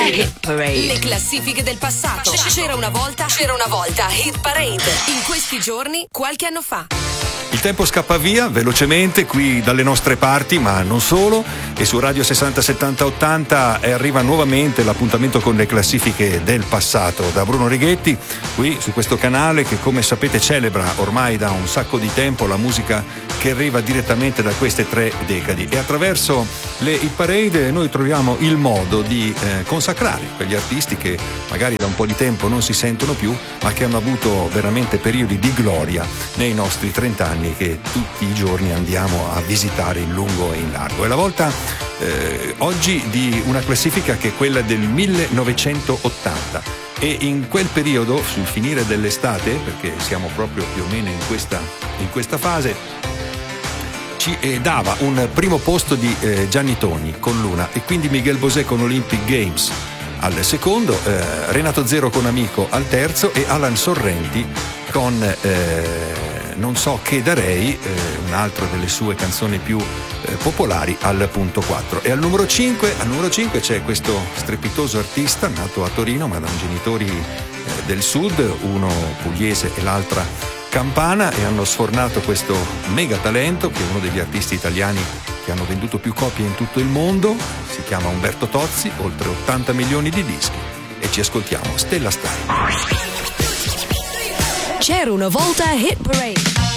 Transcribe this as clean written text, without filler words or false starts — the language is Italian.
Hit Parade. Le classifiche del passato. C'era una volta Hit Parade. In questi giorni, qualche anno fa. Il tempo scappa via velocemente qui dalle nostre parti, ma non solo, e su Radio 60 70 80 arriva nuovamente l'appuntamento con le classifiche del passato da Bruno Righetti, qui su questo canale che, come sapete, celebra ormai da un sacco di tempo la musica che arriva direttamente da queste 3 decadi, e attraverso le Hit Parade noi troviamo il modo di consacrare quegli artisti che magari da un po' di tempo non si sentono più, ma che hanno avuto veramente periodi di gloria nei nostri 30 anni che tutti i giorni andiamo a visitare in lungo e in largo. È la volta oggi di una classifica che è quella del 1980, e in quel periodo, sul finire dell'estate, perché siamo proprio più o meno in questa fase, ci dava un primo posto di Gianni Togni con Luna, e quindi Miguel Bosé con Olympic Games al secondo, Renato Zero con Amico al terzo e Alan Sorrenti con Non so che darei, un'altra delle sue canzoni più popolari, al punto 4. E al numero 5 c'è questo strepitoso artista nato a Torino ma da genitori del sud, uno pugliese e l'altra campana, e hanno sfornato questo mega talento che è uno degli artisti italiani che hanno venduto più copie in tutto il mondo. Si chiama Umberto Tozzi, oltre 80 milioni di dischi, e ci ascoltiamo Stella Stai. C'era una volta Hit Parade.